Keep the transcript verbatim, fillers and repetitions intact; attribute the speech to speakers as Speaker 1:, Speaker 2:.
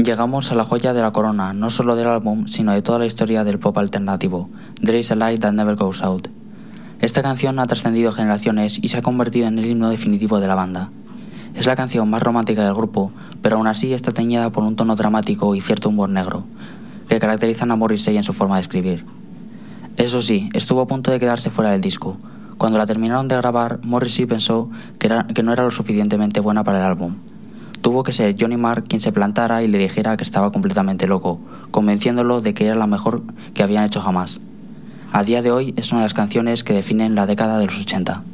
Speaker 1: Llegamos a la joya de la corona, no solo del álbum, sino de toda la historia del pop alternativo, There Is a Light That Never Goes Out. Esta canción ha trascendido generaciones y se ha convertido en el himno definitivo de la banda. Es la canción más romántica del grupo, pero aún así está teñida por un tono dramático y cierto humor negro, que caracterizan a Morrissey en su forma de escribir. Eso sí, estuvo a punto de quedarse fuera del disco. Cuando la terminaron de grabar, Morrissey pensó que, era, que no era lo suficientemente buena para el álbum. Tuvo que ser Johnny Marr quien se plantara y le dijera que estaba completamente loco, convenciéndolo de que era la mejor que habían hecho jamás. A día de hoy es una de las canciones que definen la década de los ochenta.